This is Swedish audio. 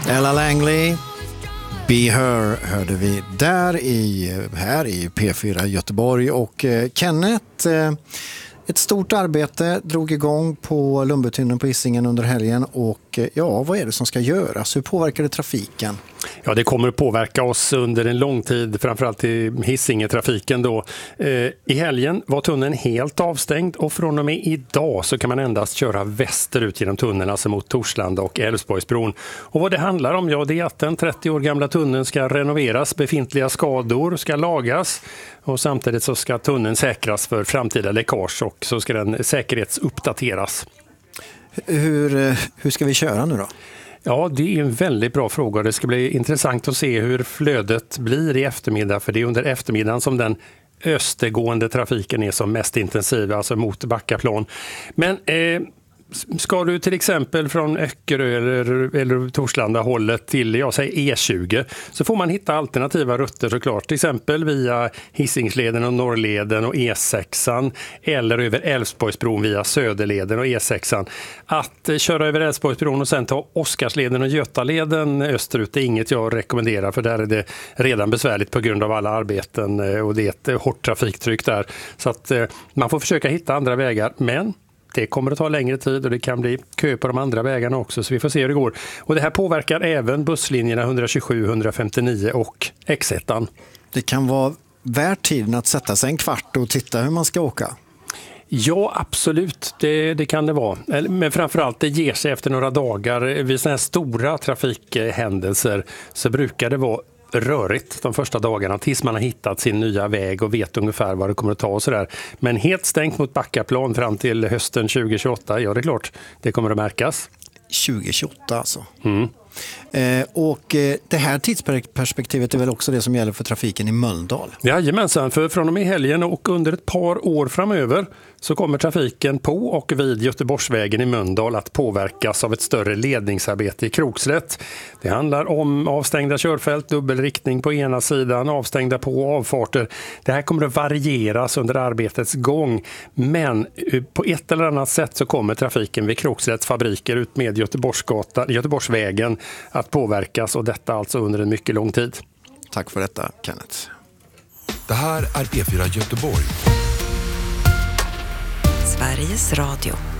Ella Langley, Be Her hörde vi här i P4 Göteborg. Och Kenneth, ett stort arbete drog igång på Lundbytunneln på Hisingen under helgen. Och ja, vad är det som ska göras? Hur påverkar det trafiken? Ja, det kommer att påverka oss under en lång tid, framförallt i Hisingetrafiken då. I helgen var tunneln helt avstängd och från och med idag så kan man endast köra västerut genom tunneln, alltså mot Torslanda och Älvsborgsbron. Och vad det handlar om, ja, det är att den 30 år gamla tunneln ska renoveras, befintliga skador ska lagas och samtidigt så ska tunneln säkras för framtida läckage och så ska den säkerhetsuppdateras. Hur ska vi köra nu då? Ja, det är en väldigt bra fråga. Det ska bli intressant att se hur flödet blir i eftermiddag, för det är under eftermiddagen som den östergående trafiken är som mest intensiv, alltså mot Backaplan. Men ska du till exempel från Öckerö eller Torslanda hållet till E20 så får man hitta alternativa rutter såklart, till exempel via Hisingsleden och Norrleden och E6 eller över Älvsborgsbron via Söderleden och E6. Att köra över Älvsborgsbron och sen ta Oskarsleden och Götaleden österut är inget jag rekommenderar, för där är det redan besvärligt på grund av alla arbeten och det är ett hårt trafiktryck där. Så att man får försöka hitta andra vägar, men det kommer att ta längre tid och det kan bli kö på de andra vägarna också, så vi får se hur det går. Och det här påverkar även busslinjerna 127, 159 och X1. Det kan vara värt tiden att sätta sig en kvart och titta hur man ska åka. Ja, absolut. Det kan det vara. Men framförallt det ger sig efter några dagar. Vid sådana här stora trafikhändelser så brukar det vara rörigt de första dagarna tills man har hittat sin nya väg och vet ungefär vad det kommer att ta och sådär. Men helt stängt mot Backaplan fram till hösten 2028, ja det är klart, det kommer att märkas. 2028 alltså. Och det här tidsperspektivet är väl också det som gäller för trafiken i Mölndal? Jajamensan, för från och med helgen och under ett par år framöver så kommer trafiken på och vid Göteborgsvägen i Mölndal att påverkas av ett större ledningsarbete i Krokslätt. Det handlar om avstängda körfält, dubbelriktning på ena sidan, avstängda på- och avfarter. Det här kommer att varieras under arbetets gång, men på ett eller annat sätt så kommer trafiken vid Krokslätts fabriker ut med Göteborgsvägen att påverkas, och detta alltså under en mycket lång tid. Tack för detta, Kenneth. Det här är P4 Göteborg. Sveriges Radio.